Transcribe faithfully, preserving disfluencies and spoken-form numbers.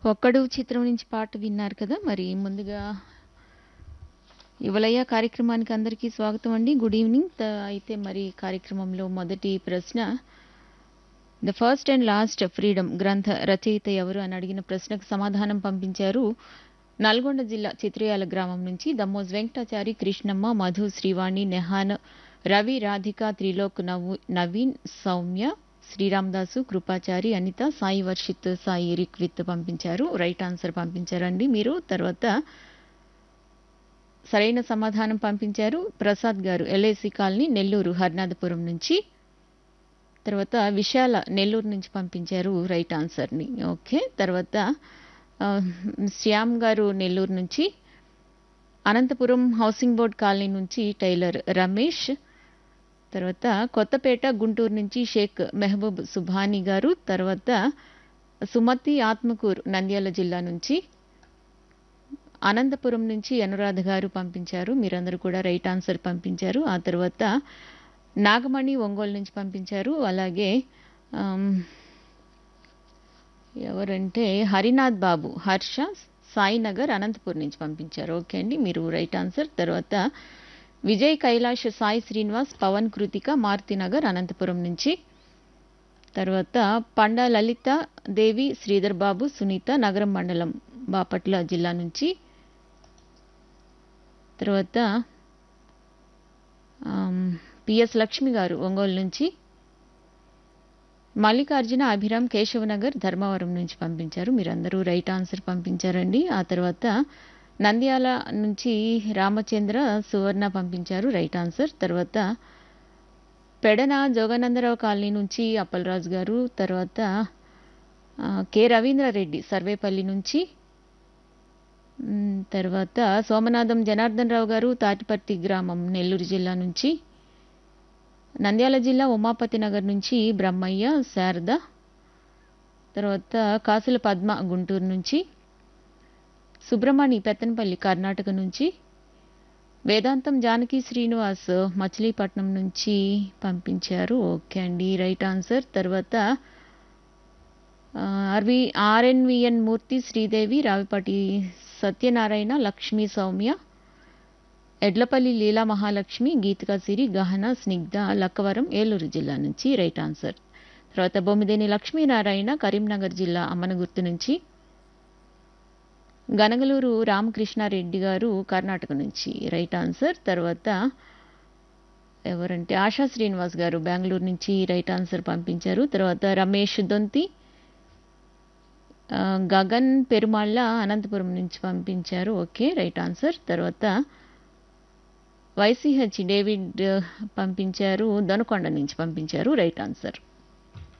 ఒక్కడు చిత్రం నుంచి పాట విన్నారు కదా. మరి ముందుగా యువలయ్య కార్యక్రమానికి అందరికీ స్వాగతం అండి. Good evening. త- అయితే మరి కార్యక్రమంలో మొదటి ప్రశ్న, the first and last freedom గ్రంథ రచయిత ఎవరు అని అడిగిన ప్రశ్నకు సమాధానం పంపించారు నల్గొండ జిల్లా చిత్రయాల గ్రామం నుంచి దమ్మోజ్ వెంకటాచారి, కృష్ణమ్మ, మధు, శ్రీవాణి, నెహాన్, రవి, రాధిక, త్రిలోక్, నవ్వు నవీన్, సౌమ్య, శ్రీరామదాసు, కృపాచారి, అనిత, సాయి వర్షిత్, సాయి రిక్విత్ పంపించారు. రైట్ ఆన్సర్ పంపించారండి మీరు. తర్వాత సరైన సమాధానం పంపించారు ప్రసాద్ గారు, ఎల్ఐసి కాలనీ, నెల్లూరు, హర్నాథపురం నుంచి. తర్వాత విశాల నెల్లూరు నుంచి పంపించారు రైట్ ఆన్సర్ని. ఓకే. తర్వాత ఆ, శ్యామ్ గారు నెల్లూరు నుంచి, అనంతపురం హౌసింగ్ బోర్డ్ కాలనీ నుంచి టైలర్ రమేష్. తర్వాత కొత్తపేట గుంటూరు నుంచి షేక్ మెహబూబ్ సుభాని గారు. తర్వాత సుమతి ఆత్మకూరు నంద్యాల జిల్లా నుంచి, అనంతపురం నుంచి అనురాధ గారు పంపించారు. మీరందరూ కూడా రైట్ ఆన్సర్ పంపించారు. ఆ తర్వాత నాగమణి ఒంగోలు నుంచి పంపించారు. అలాగే ఆమ్, ఎవరంటే హరినాథ్ బాబు, హర్ష, సాయినగర్, అనంతపూర్ నుంచి పంపించారు. ఓకే అండి, మీరు రైట్ ఆన్సర్. తర్వాత విజయ్, కైలాష్, సాయి శ్రీనివాస్, పవన్, కృతిక, మారుతినగర్, అనంతపురం నుంచి. తర్వాత పండా లలిత దేవి, శ్రీధర్ బాబు, సునీత, నగరం మండలం, బాపట్ల జిల్లా నుంచి. తర్వాత ఆమ్, పిఎస్ లక్ష్మి గారు ఒంగోలు నుంచి, మల్లికార్జున, అభిరామ్, కేశవనగర్, ధర్మవరం నుంచి పంపించారు. మీరందరూ రైట్ ఆన్సర్ పంపించారండి. ఆ తర్వాత నంద్యాల నుంచి రామచంద్ర, సువర్ణ పంపించారు రైట్ ఆన్సర్. తర్వాత పెడన జోగానందరావు కాలనీ నుంచి అప్పలరాజు గారు. తర్వాత ఆ, కె రవీంద్రారెడ్డి సర్వేపల్లి నుంచి. మ్, తర్వాత సోమనాథం జనార్దన్ రావు గారు, తాటిపర్తి గ్రామం, నెల్లూరు జిల్లా నుంచి. నంద్యాల జిల్లా ఉమాపతి నగర్ నుంచి బ్రహ్మయ్య, శారద. తర్వాత కాసుల పద్మ గుంటూరు నుంచి. సుబ్రహ్మణి పెత్తనపల్లి కర్ణాటక నుంచి. వేదాంతం జానకి శ్రీనివాస్ మచిలీపట్నం నుంచి పంపించారు. ఓకే అండి, రైట్ ఆన్సర్. తర్వాత ఆ, ఆర్వి ఆర్ఎన్విఎన్ మూర్తి, శ్రీదేవి, రావిపాటి సత్యనారాయణ, లక్ష్మీ, సౌమ్య, ఎడ్లపల్లి లీలా మహాలక్ష్మి, గీతికా సిరి, గహన, స్నిగ్ధ, లక్కవరం, ఏలూరు జిల్లా నుంచి రైట్ ఆన్సర్. తర్వాత బొమ్మిదేని లక్ష్మీనారాయణ, కరీంనగర్ జిల్లా అమ్మనగుర్తు నుంచి. గనగలూరు రామకృష్ణారెడ్డి గారు కర్ణాటక నుంచి రైట్ ఆన్సర్. తర్వాత ఎవరంటే ఆశా శ్రీనివాస్ గారు బెంగళూరు నుంచి రైట్ ఆన్సర్ పంపించారు. తర్వాత రమేష్ దొంతి, ఆ, గగన్ పెరుమాళ్ళ అనంతపురం నుంచి పంపించారు. Okay, right answer. తర్వాత వైసీహెచ్ డేవిడ్ పంపించారు, దొనకొండ నుంచి పంపించారు రైట్ ఆన్సర్.